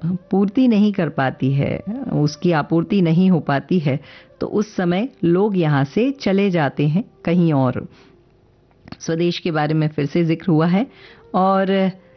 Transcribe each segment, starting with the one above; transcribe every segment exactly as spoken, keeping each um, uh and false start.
पूर्ति नहीं कर पाती है, उसकी आपूर्ति नहीं हो पाती है, तो उस समय लोग यहाँ से चले जाते हैं कहीं और। स्वदेश के बारे में फिर से जिक्र हुआ है। और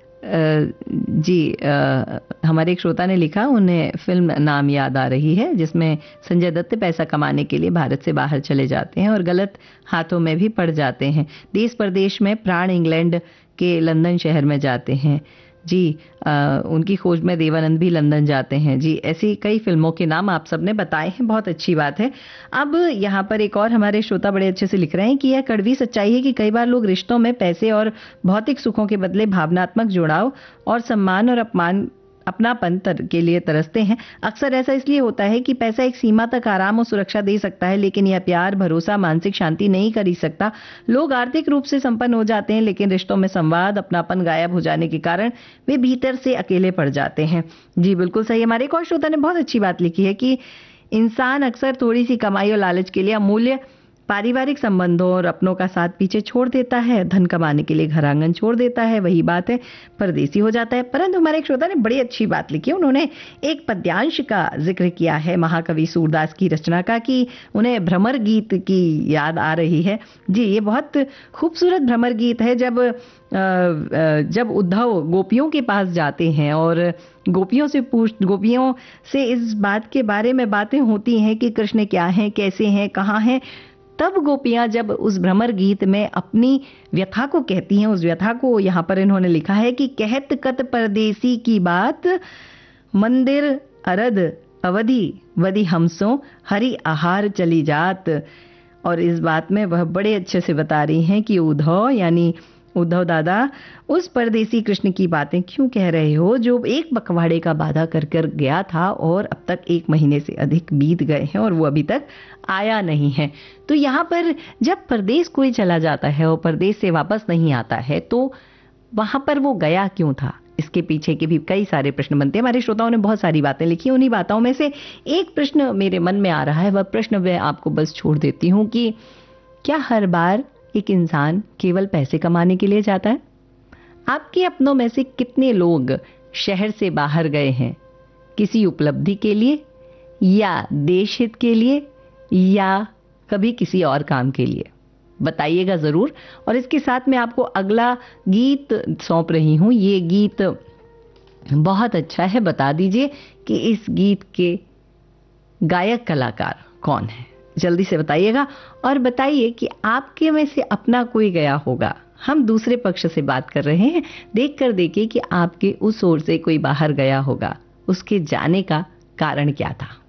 जी आ, हमारे एक श्रोता ने लिखा, उन्हें फिल्म नाम याद आ रही है जिसमें संजय दत्त पैसा कमाने के लिए भारत से बाहर चले जाते हैं और गलत हाथों में भी पड़ जाते हैं। देश परदेश में प्राण इंग्लैंड के लंदन शहर में जाते हैं। जी आ, उनकी खोज में देवानंद भी लंदन जाते हैं। जी ऐसी कई फिल्मों के नाम आप सबने बताए हैं, बहुत अच्छी बात है। अब यहाँ पर एक और हमारे श्रोता बड़े अच्छे से लिख रहे हैं कि यह कड़वी सच्चाई है कि कई बार लोग रिश्तों में पैसे और भौतिक सुखों के बदले भावनात्मक जुड़ाव और सम्मान और अपमान अपनापन तर के लिए तरसते हैं। अक्सर ऐसा इसलिए होता है कि पैसा एक सीमा तक आराम और सुरक्षा दे सकता है, लेकिन यह प्यार, भरोसा, मानसिक शांति नहीं खरीद सकता। लोग आर्थिक रूप से संपन्न हो जाते हैं, लेकिन रिश्तों में संवाद, अपनापन गायब हो जाने के कारण वे भीतर से अकेले पड़ जाते हैं। जी बिल्कुल सही। हमारे एक और श्रोता ने बहुत अच्छी बात लिखी है कि इंसान अक्सर थोड़ी सी कमाई और लालच के लिए अमूल्य पारिवारिक संबंधों और अपनों का साथ पीछे छोड़ देता है, धन कमाने के लिए घर आंगन छोड़ देता है, वही बात है, परदेसी हो जाता है। परंतु हमारे एक श्रोता ने बड़ी अच्छी बात लिखी है, उन्होंने एक पद्यांश का जिक्र किया है महाकवि सूरदास की रचना का कि उन्हें भ्रमर गीत की याद आ रही है। जी ये बहुत खूबसूरत भ्रमर गीत है। जब जब उद्धव गोपियों के पास जाते हैं और गोपियों से पूछ गोपियों से इस बात के बारे में बातें होती हैं कि कृष्ण क्या हैं, कैसे हैं, कहाँ हैं, तब गोपियां जब उस भ्रमर गीत में अपनी व्यथा को कहती हैं, उस व्यथा को यहाँ पर इन्होंने लिखा है कि कहत कत परदेसी की बात, मंदिर अरद अवधि वधि हमसो हरि आहार चली जात। और इस बात में वह बड़े अच्छे से बता रही हैं कि उद्धव यानी उद्धव दादा उस परदेसी कृष्ण की बातें क्यों कह रहे हो जो एक पखवाड़े का वादा कर कर गया था और अब तक एक महीने से अधिक बीत गए हैं और वो अभी तक आया नहीं है। तो यहाँ पर जब परदेश कोई चला जाता है और परदेश से वापस नहीं आता है तो वहां पर वो गया क्यों था, इसके पीछे के भी कई सारे प्रश्न बनते हैं। हमारे श्रोताओं ने बहुत सारी बातें लिखी, उन्हीं बातों में से एक प्रश्न मेरे मन में आ रहा है। वह प्रश्न मैं आपको बस छोड़ देती हूँ कि क्या हर बार एक इंसान केवल पैसे कमाने के लिए जाता है? आपके अपनों में से कितने लोग शहर से बाहर गए हैं किसी उपलब्धि के लिए या देश हित के लिए या कभी किसी और काम के लिए? बताइएगा जरूर। और इसके साथ मैं आपको अगला गीत सौंप रही हूं। ये गीत बहुत अच्छा है, बता दीजिए कि इस गीत के गायक कलाकार कौन है, जल्दी से बताइएगा। और बताइए कि आपके में से अपना कोई गया होगा, हम दूसरे पक्ष से बात कर रहे हैं, देख कर देखिए कि आपके उस ओर से कोई बाहर गया होगा, उसके जाने का कारण क्या था।